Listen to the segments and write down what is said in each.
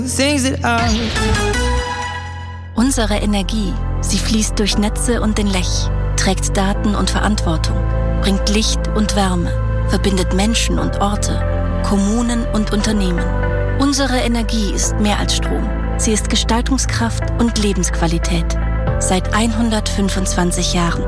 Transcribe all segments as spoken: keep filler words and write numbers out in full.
Unsere Energie, sie fließt durch Netze und den Lech, trägt Daten und Verantwortung, bringt Licht und Wärme, verbindet Menschen und Orte, Kommunen und Unternehmen. Unsere Energie ist mehr als Strom. Sie ist Gestaltungskraft und Lebensqualität. Seit hundertfünfundzwanzig Jahren.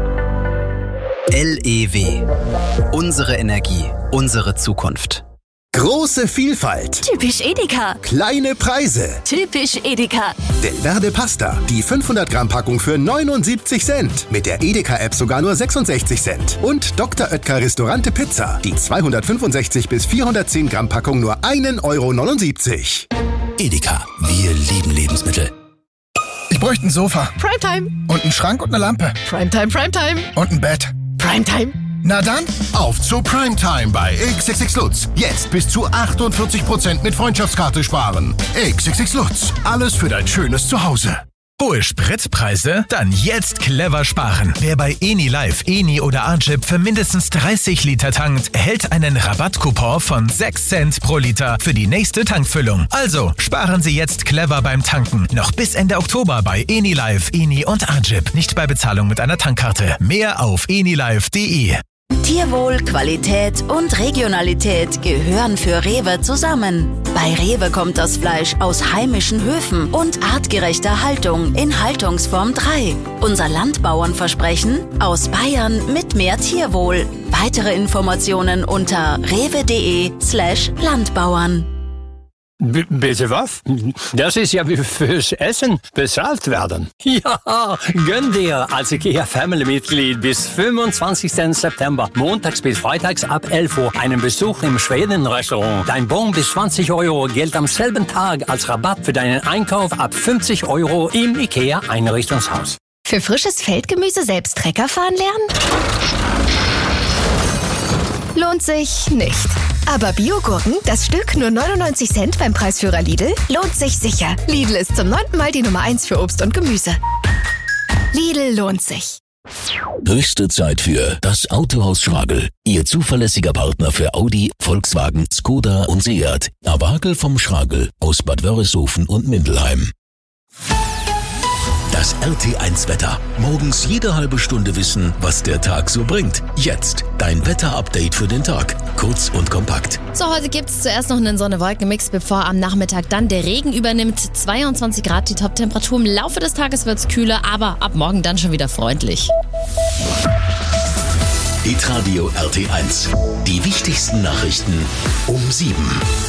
L E W. Unsere Energie, unsere Zukunft. Große Vielfalt. Typisch Edeka. Kleine Preise. Typisch Edeka. Del Verde Pasta. Die fünfhundert Gramm Packung für neunundsiebzig Cent. Mit der Edeka-App sogar nur sechsundsechzig Cent. Und Doktor Oetker Restaurante Pizza. Die zweihundertfünfundsechzig bis vierhundertzehn Gramm Packung nur ein Euro neunundsiebzig. Edeka. Wir lieben Lebensmittel. Ich bräuchte ein Sofa. Primetime. Und einen Schrank und eine Lampe. Primetime, Primetime. Und ein Bett. Primetime. Na dann, auf zu Primetime bei X X X Lutz. Jetzt bis zu achtundvierzig Prozent mit Freundschaftskarte sparen. X X X Lutz. Alles für dein schönes Zuhause. Hohe Spritpreise? Dann jetzt clever sparen. Wer bei Enilive, Eni oder Agip für mindestens dreißig Liter tankt, erhält einen Rabattcoupon von sechs Cent pro Liter für die nächste Tankfüllung. Also sparen Sie jetzt clever beim Tanken. Noch bis Ende Oktober bei Enilive, Eni und Agip. Nicht bei Bezahlung mit einer Tankkarte. Mehr auf enilive punkt de. Tierwohl, Qualität und Regionalität gehören für Rewe zusammen. Bei Rewe kommt das Fleisch aus heimischen Höfen und artgerechter Haltung in Haltungsform drei. Unser Landbauernversprechen: aus Bayern mit mehr Tierwohl. Weitere Informationen unter rewe.de slash Landbauern. B- bitte was? Das ist ja wie fürs Essen bezahlt werden. Ja, gönn dir als IKEA-Family-Mitglied bis fünfundzwanzigsten September, montags bis freitags ab elf Uhr, einen Besuch im Schweden-Restaurant. Dein Bon bis zwanzig Euro gilt am selben Tag als Rabatt für deinen Einkauf ab fünfzig Euro im IKEA-Einrichtungshaus. Für frisches Feldgemüse selbst Trecker fahren lernen? Lohnt sich nicht. Aber Biogurken, das Stück nur neunundneunzig Cent beim Preisführer Lidl, lohnt sich sicher. Lidl ist zum neunten Mal die Nummer eins für Obst und Gemüse. Lidl lohnt sich. Höchste Zeit für das Autohaus Schragel. Ihr zuverlässiger Partner für Audi, Volkswagen, Skoda und Seat. Avagel vom Schragel aus Bad Wörishofen und Mindelheim. Das R T eins Wetter. Morgens jede halbe Stunde wissen, was der Tag so bringt. Jetzt dein Wetter-Update für den Tag. Kurz und kompakt. So, heute gibt's zuerst noch einen Sonne-Wolken-Mix, bevor am Nachmittag dann der Regen übernimmt. zweiundzwanzig Grad die Top-Temperatur. Im Laufe des Tages wird's kühler, aber ab morgen dann schon wieder freundlich. Hitradio R T eins. Die wichtigsten Nachrichten um sieben.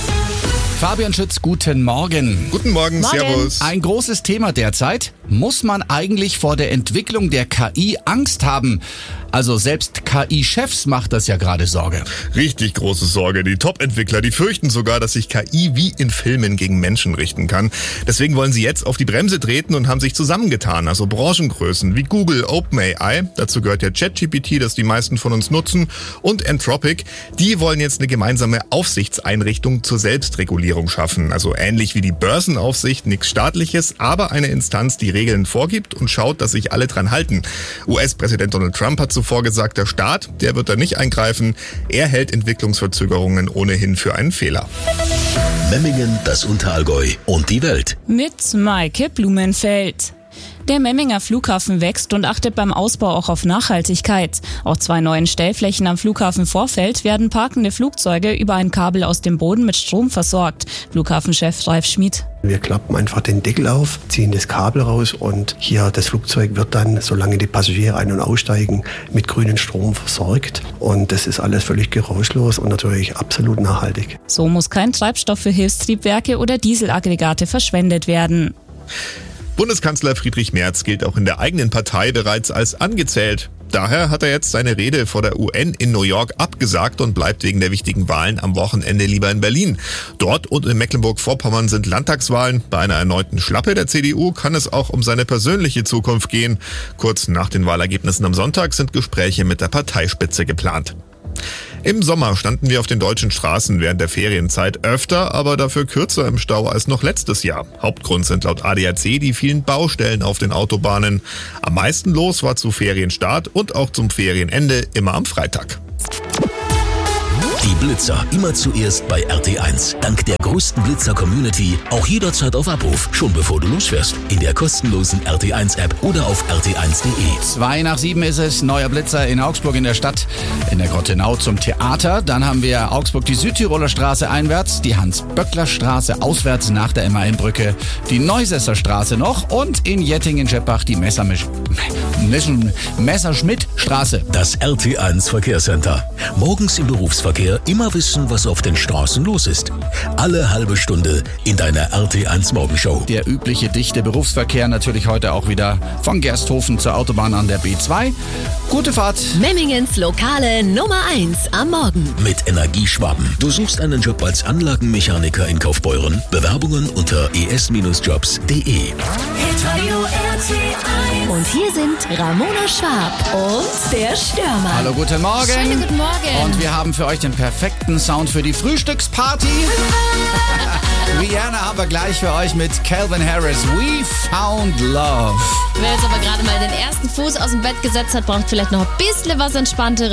Fabian Schütz, guten Morgen. Guten Morgen, Morgen. Servus. Ein großes Thema derzeit. Muss man eigentlich vor der Entwicklung der K I Angst haben? Also selbst K I-Chefs macht das ja gerade Sorge. Richtig große Sorge. Die Top-Entwickler, die fürchten sogar, dass sich K I wie in Filmen gegen Menschen richten kann. Deswegen wollen sie jetzt auf die Bremse treten und haben sich zusammengetan. Also Branchengrößen wie Google, OpenAI, dazu gehört ja ChatGPT, das die meisten von uns nutzen, und Anthropic, die wollen jetzt eine gemeinsame Aufsichtseinrichtung zur Selbstregulierung schaffen. Also ähnlich wie die Börsenaufsicht, nichts Staatliches, aber eine Instanz, die Regeln vorgibt und schaut, dass sich alle dran halten. U S-Präsident Donald Trump hat zuvor gesagt, der Staat, der wird da nicht eingreifen. Er hält Entwicklungsverzögerungen ohnehin für einen Fehler. Memmingen, das Unterallgäu und die Welt. Mit Maike Blumenfeld. Der Memminger Flughafen wächst und achtet beim Ausbau auch auf Nachhaltigkeit. Auf zwei neuen Stellflächen am Flughafen Vorfeld werden parkende Flugzeuge über ein Kabel aus dem Boden mit Strom versorgt. Flughafenchef Ralf Schmid. Wir klappen einfach den Deckel auf, ziehen das Kabel raus und hier das Flugzeug wird dann, solange die Passagiere ein- und aussteigen, mit grünem Strom versorgt. Und das ist alles völlig geräuschlos und natürlich absolut nachhaltig. So muss kein Treibstoff für Hilfstriebwerke oder Dieselaggregate verschwendet werden. Bundeskanzler Friedrich Merz gilt auch in der eigenen Partei bereits als angezählt. Daher hat er jetzt seine Rede vor der U N in New York abgesagt und bleibt wegen der wichtigen Wahlen am Wochenende lieber in Berlin. Dort und in Mecklenburg-Vorpommern sind Landtagswahlen. Bei einer erneuten Schlappe der C D U kann es auch um seine persönliche Zukunft gehen. Kurz nach den Wahlergebnissen am Sonntag sind Gespräche mit der Parteispitze geplant. Im Sommer standen wir auf den deutschen Straßen während der Ferienzeit öfter, aber dafür kürzer im Stau als noch letztes Jahr. Hauptgrund sind laut A D A C die vielen Baustellen auf den Autobahnen. Am meisten los war zu Ferienstart und auch zum Ferienende immer am Freitag. Die Blitzer immer zuerst bei R T eins. Dank der größten Blitzer-Community auch jederzeit auf Abruf, schon bevor du losfährst. In der kostenlosen R T eins App oder auf r t eins punkt de. Zwei nach sieben ist es, neuer Blitzer in Augsburg in der Stadt, in der Grottenau zum Theater. Dann haben wir Augsburg die Südtiroler Straße einwärts, die Hans-Böckler-Straße auswärts nach der M A N-Brücke, die Neusesser Straße noch und in Jettingen-Scheppach die Messermisch... Messerschmidt-Straße. Das R T eins Verkehrscenter. Morgens im Berufsverkehr immer wissen, was auf den Straßen los ist. Alle halbe Stunde in deiner R T eins Morgenshow. Der übliche dichte Berufsverkehr natürlich heute auch wieder von Gersthofen zur Autobahn an der B zwei. Gute Fahrt. Memmingens lokale Nummer eins am Morgen. Mit Energieschwaben. Du suchst einen Job als Anlagenmechaniker in Kaufbeuren? Bewerbungen unter e s jobs punkt de. Und hier sind Ramona Schwab und der Stürmer. Hallo, guten Morgen. Schönen guten Morgen. Und wir haben für euch den perfekten Sound für die Frühstücksparty. Rihanna haben wir gleich für euch mit Calvin Harris. We found love. Wer jetzt aber gerade mal den ersten Fuß aus dem Bett gesetzt hat, braucht vielleicht noch ein bisschen was Entspannteres.